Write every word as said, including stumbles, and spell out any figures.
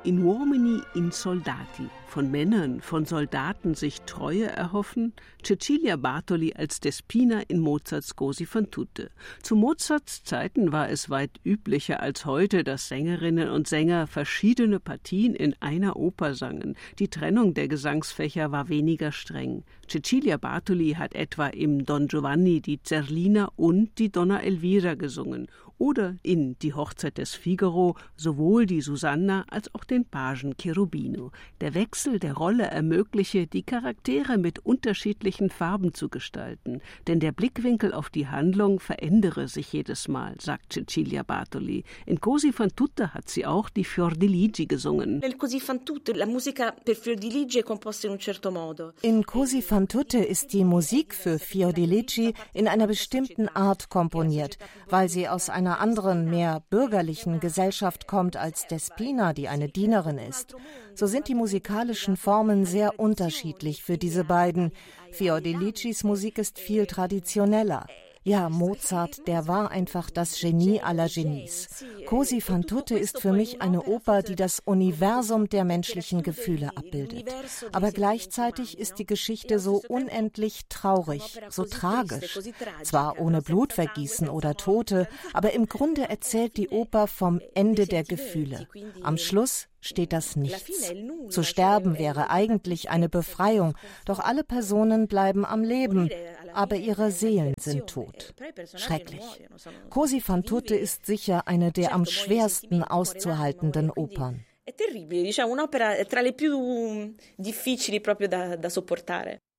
in uomini in soldati, von Männern, von Soldaten sich Treue erhoffen, Cecilia Bartoli als Despina in Mozarts Così fan tutte. Zu Mozarts Zeiten war es weit üblicher als heute, dass Sängerinnen und Sänger verschiedene Partien in einer Oper sangen. Die Trennung der Gesangsfächer war weniger streng. Cecilia Bartoli hat etwa im Don Giovanni die Zerlina und die Donna Elvira gesungen oder in Die Hochzeit des Figaro sowohl die Susanna als auch den Pagen Cherubino. Der Wechsel der Rolle ermögliche, die Charaktere mit unterschiedlichen Farben zu gestalten, denn der Blickwinkel auf die Handlung verändere sich jedes Mal, sagt Cecilia Bartoli. In Così fan tutte hat sie auch die Fiordiligi gesungen. In Così fan tutte la musica per Fiordiligi è composta in un certo modo. In Così fan tutte ist die Musik für Fiordiligi in einer bestimmten Art komponiert, weil sie aus einer anderen, mehr bürgerlichen Gesellschaft kommt als Despina, die eine Dienerin ist. So sind die musikalischen Formen sehr unterschiedlich für diese beiden. Fiordiligis Musik ist viel traditioneller. Ja, Mozart, der war einfach das Genie aller Genies. Così fan tutte ist für mich eine Oper, die das Universum der menschlichen Gefühle abbildet. Aber gleichzeitig ist die Geschichte so unendlich traurig, so tragisch. Zwar ohne Blutvergießen oder Tote, aber im Grunde erzählt die Oper vom Ende der Gefühle. Am Schluss steht das Nichts. Zu sterben wäre eigentlich eine Befreiung, doch alle Personen bleiben am Leben, aber ihre Seelen sind tot. Schrecklich. Così fan tutte ist sicher eine der am schwersten auszuhaltenden Opern. È terribile, diciamo, un'opera tra le più difficili proprio da, da sopportare.